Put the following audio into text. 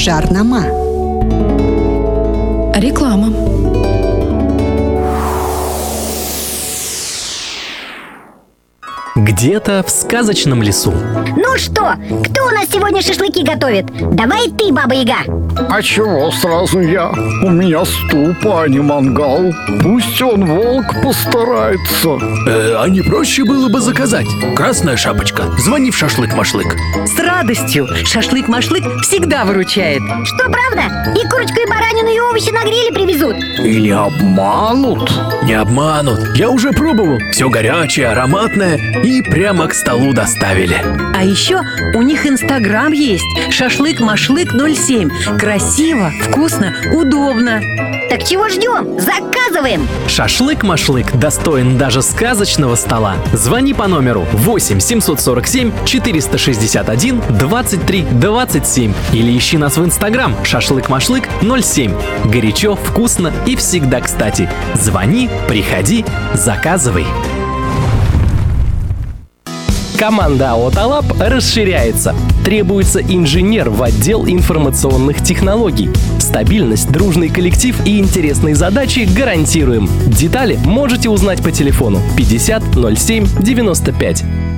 жарнама. Реклама. Где-то в сказочном лесу. Ну что, кто у нас сегодня шашлыки готовит? Давай ты, Баба-Яга. А чего сразу я? У меня ступа, а не мангал. Пусть он, волк, постарается. А не проще было бы заказать? Красная шапочка, звони в шашлык-машлык. С радостью! Шашлык-машлык всегда выручает. Что, правда? И курочку, и баранину, и овощи на гриле привезут? Или обманут? Не обманут, я уже пробовал. Все горячее, ароматное и прямо к столу доставили. А еще у них Инстаграм есть. Шашлык-машлык 07. Красиво, вкусно, удобно. Так чего ждем? Заказываем! Шашлык-машлык достоин даже сказочного стола. Звони по номеру 8 747 461 23 27 или ищи нас в Инстаграм шашлык-машлык 07. Горячо, вкусно и всегда кстати. Звони, приходи, заказывай. Команда АО «Талаб» расширяется. Требуется инженер в отдел информационных технологий. Стабильность, дружный коллектив и интересные задачи гарантируем. Детали можете узнать по телефону 50 07 95.